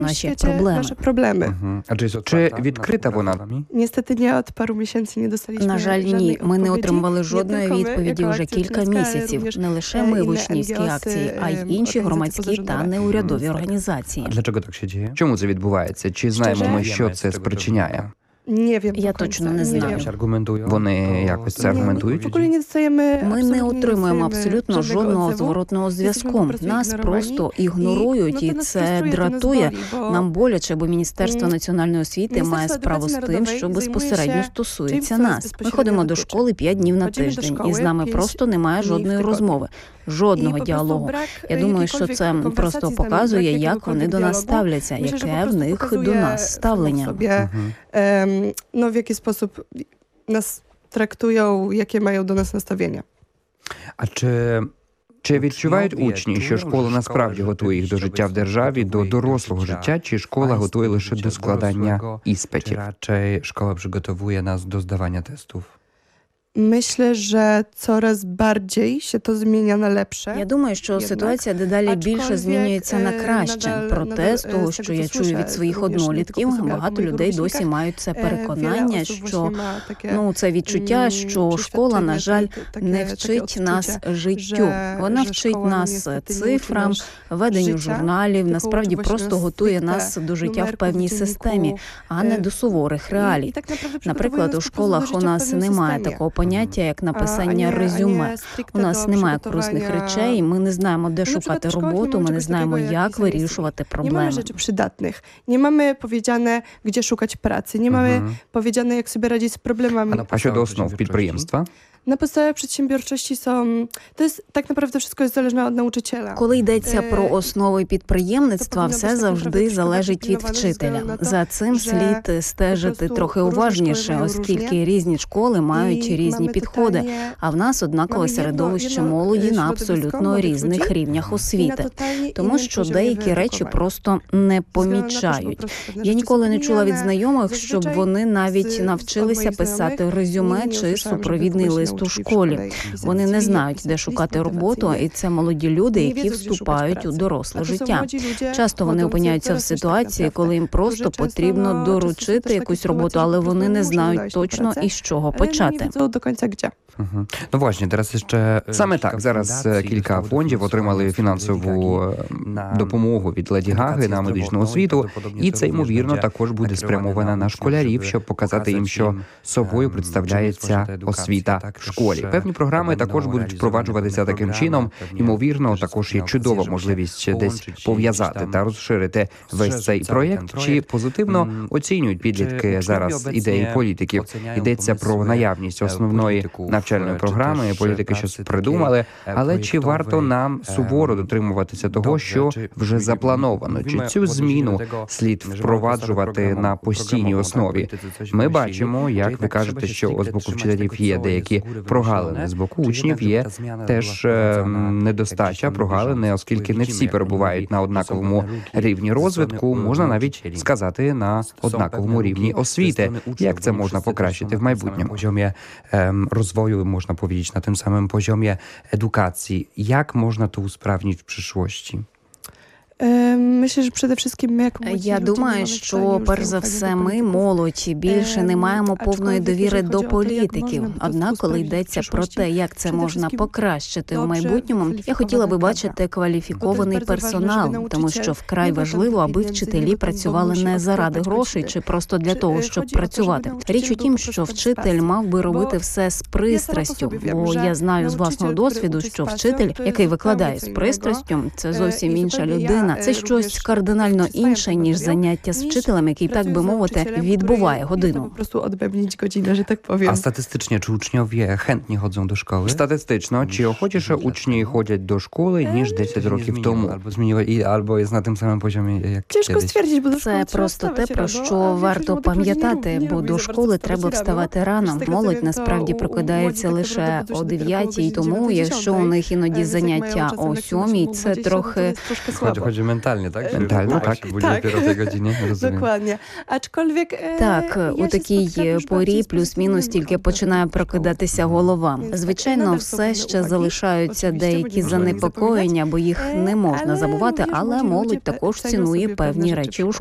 наші проблеми. Чи відкрита вона? На жаль, ні. Ми не отримали жодної відповіді вже кілька місяців. Не лише ми в учнівській акції, а й інші громадські та неурядові організації. Для чого так ще діє? Чому це відбувається? Чи знаємо ми, що це спричиняє? Я точно не знаю. Вони якось це аргументують? Ми не отримуємо абсолютно жодного зворотного зв'язку. Нас просто ігнорують, і це дратує. Нам боляче, бо Міністерство національної освіти має справу з тим, що безпосередньо стосується нас. Ми ходимо до школи 5 днів на тиждень, і з нами просто немає жодної розмови. Жодного діалогу. Я думаю, що це просто показує, як вони до нас ставляться, яке в них до нас ставлення. В який спосіб нас трактують, яке мають до нас наставлення. А чи відчувають учні, що школа насправді готує їх до життя в державі, до дорослого життя, чи школа готує лише до складання іспитів? Raczej szkoła przygotowuje nas do zdawania testów. Myślę, że coraz bardziej się to zmienia na lepsze. Я думаю, що ситуація дедалі більше змінюється на краще. Проте, з того, що я чую від своїх однолітків, багато людей досі мають це переконання, що це відчуття, що школа, на жаль, не вчить нас життю. Вона вчить нас цифрам, веденню журналів, насправді просто готує нас до життя в певній системі, а не до суворих реалій. Наприклад, у школах у нас немає такого поняття, як написання резюме. У нас немає корисних речей, ми не знаємо, де шукати роботу, ми не знаємо, як вирішувати проблеми. Nie mamy rzeczy przydatnych. Nie mamy powiedziane, gdzie szukać pracy. Nie mamy powiedziane, jak sobie radzić z problemami. А щодо основ підприємства? Na podstawie przedsiębiorczości to jest tak naprawdę wszystko jest zależne od nauczyciela. Коли йдеться про основи підприємництва, все завжди залежить від вчителя. За цим слід стежити трохи уважніше, оскільки різні школи мають різні підходи, а в нас однакове середовище молоді на абсолютно різних рівнях освіти. Тому що деякі речі просто не помічають. Я ніколи не чула від знайомих, щоб вони навіть навчилися писати резюме чи супровідний лист у школі. Вони не знають, де шукати роботу, і це молоді люди, які вступають у доросле життя. Часто вони опиняються в ситуації, коли їм просто потрібно доручити якусь роботу, але вони не знають точно, із чого почати. Ну, właśnie, teraz jeszcze... Саме так, зараз кілька фондів отримали фінансову допомогу від Леді Гаги на медичну освіту, і це, ймовірно, також буде спрямовано на школярів, щоб показати їм, що собою представляється освіта в школі. Певні програми також будуть впроваджуватися таким чином. Ймовірно, також є чудова можливість десь пов'язати та розширити весь цей проєкт. Чи позитивно оцінюють підлітки зараз ідеї політиків? Йдеться про наявність основної навчальної програми, політики щось придумали, але чи варто нам суворо дотримуватися того, що вже заплановано? Чи цю зміну слід впроваджувати на постійній основі? Ми бачимо, як ви кажете, що з боку вчителів є деякі прогалини, з боку учнів є теж недостача, прогалини, оскільки не всі перебувають на однаковому рівні розвитку, можна навіть сказати, на однаковому рівні освіти. Як це можна покращити в майбутньому? Rozwoju, można powiedzieć, na tym samym poziomie edukacji. Jak można to usprawnić w przyszłości? Myślę, że przede wszystkim my, jako Я думаю, що, перш за все, ми, молодь, більше не маємо повної довіри до політиків. Однак, коли йдеться про те, як це можна покращити у майбутньому, я хотіла би бачити кваліфікований персонал, тому що вкрай важливо, аби вчителі працювали не заради грошей чи просто для того, щоб працювати. Річ у тім, що вчитель мав би робити все з пристрастю, бо я знаю з власного досвіду, що вчитель, який викладає з пристрастю, це зовсім інша людина. Це щось кардинально інше, ніж заняття з вчителем, який, так би мовити, відбуває годину. A statystycznie, czy uczniowie chętnie chodzą do szkoły? Статистично, чи охочіше учні ходять до школи, ніж 10 років тому? Albo jest na tym samym poziomie jak kiedyś. Це просто те, про що варто пам'ятати, бо до школи треба вставати рано. Молодь насправді прокидається лише о 9-й, тому якщо у них іноді заняття о 7-й, це трохи bardziej mentalnie, tak? Ментально, Że tak. się budzi dopiero o tej godzinie, rozumiem. Dokładnie. Aczkolwiek Так, я у ще такій спостерігаю, що порі ці плюс-мінус позитивні тільки починає прокидатися голова. Звичайно, все ще залишаються деякі занепокоєння, бо їх не можна забувати, але молодь також цінує певні речі у